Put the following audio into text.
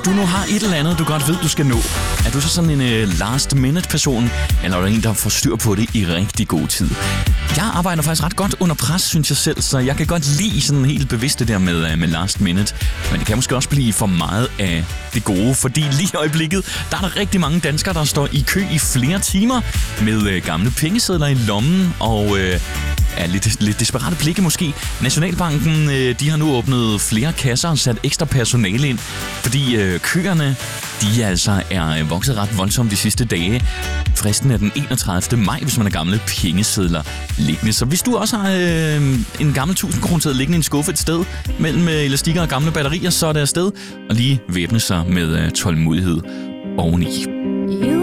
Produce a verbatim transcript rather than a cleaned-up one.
du nu har et eller andet, du godt ved, du skal nå, er du så sådan en øh, last-minute-person, eller er du en, der får styr på det i rigtig god tid? Jeg arbejder faktisk ret godt under pres, synes jeg selv, så jeg kan godt lide sådan helt bevidst det der med, med last minute. Men det kan måske også blive for meget af det gode, fordi lige i øjeblikket, der er der rigtig mange danskere, der står i kø i flere timer med øh, gamle pengesedler i lommen og øh, er lidt, lidt desperate blikke måske. Nationalbanken, øh, de har nu åbnet flere kasser og sat ekstra personale ind, fordi øh, køerne, de altså er vokset ret voldsomt de sidste dage. Fristen er den enogtredivte maj, hvis man har gamle pengesedler liggende. Så hvis du også har øh, en gammel tusind kroner seddel liggende i en skuffe et sted mellem øh, elastikker og gamle batterier, så er det afsted og lige væbne sig med øh, tålmodighed oveni.